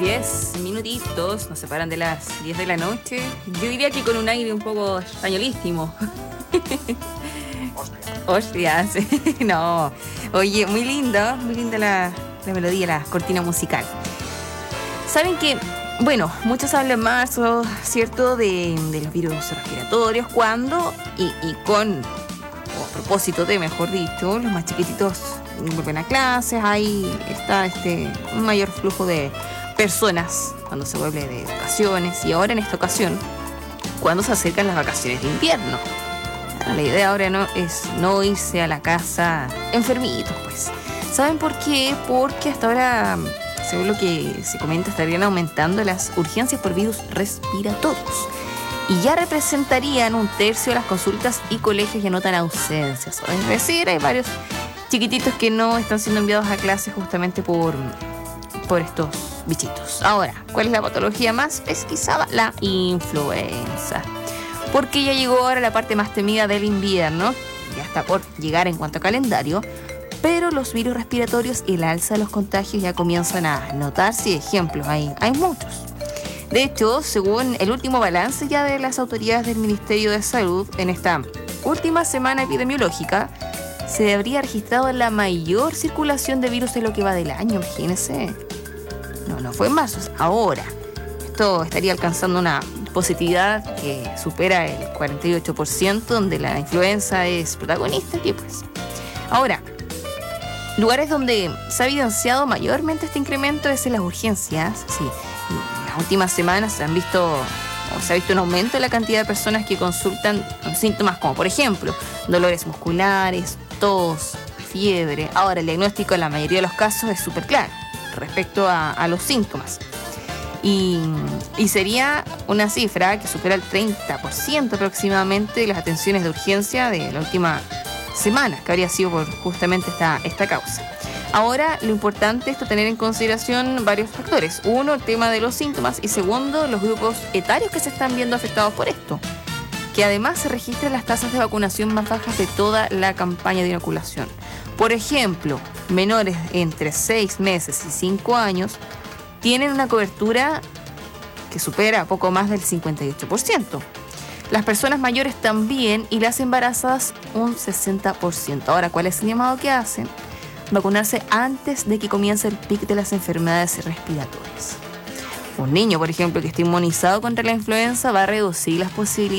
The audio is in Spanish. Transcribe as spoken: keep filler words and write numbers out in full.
diez minutitos nos separan de las diez de la noche. Yo diría que con un aire un poco españolísimo. Hostias, no. Oye, muy lindo, muy linda la, la melodía, la cortina musical. Saben que, bueno, muchos hablan más, ¿cierto?, de, de los virus respiratorios, cuando y, y con, o a propósito de, mejor dicho, los más chiquititos vuelven a clases, ahí está este un mayor flujo de personas cuando se vuelve de vacaciones, y ahora en esta ocasión, cuando se acercan las vacaciones de invierno. La idea ahora no es no irse a la casa enfermitos, pues. ¿Saben por qué? Porque hasta ahora, según lo que se comenta, estarían aumentando las urgencias por virus respiratorios. Y ya representarían un tercio de las consultas y colegios que anotan ausencias. Es decir, hay varios chiquititos que no están siendo enviados a clases justamente por, por estos bichitos. Ahora, ¿cuál es la patología más pesquisada? La influenza. Porque ya llegó ahora la parte más temida del invierno, ya está por llegar en cuanto a calendario, pero los virus respiratorios y el alza de los contagios ya comienzan a notarse, y ejemplos hay, hay muchos. De hecho, según el último balance ya de las autoridades del Ministerio de Salud, en esta última semana epidemiológica, se habría registrado la mayor circulación de virus de lo que va del año, imagínense. No, no fue en marzo, ahora. Esto estaría alcanzando una positividad que supera el cuarenta y ocho por ciento, donde la influenza es protagonista aquí, pues. Ahora, lugares donde se ha evidenciado mayormente este incremento es en las urgencias. Sí, en las últimas semanas se han visto, o se ha visto un aumento en la cantidad de personas que consultan con síntomas como, por ejemplo, dolores musculares, tos, fiebre. Ahora, el diagnóstico en la mayoría de los casos es súper claro respecto a, a los síntomas. Y, y sería una cifra que supera el treinta por ciento aproximadamente de las atenciones de urgencia de la última semana, que habría sido por justamente esta, esta causa. Ahora, lo importante es tener en consideración varios factores. Uno, el tema de los síntomas, y segundo, los grupos etarios que se están viendo afectados por esto, que además se registran las tasas de vacunación más bajas de toda la campaña de inoculación. Por ejemplo, menores entre seis meses y cinco años tienen una cobertura que supera poco más del cincuenta y ocho por ciento. Las personas mayores también, y las embarazadas un sesenta por ciento. Ahora, ¿cuál es el llamado que hacen? Vacunarse antes de que comience el pic de las enfermedades respiratorias. Un niño, por ejemplo, que esté inmunizado contra la influenza va a reducir las posibilidades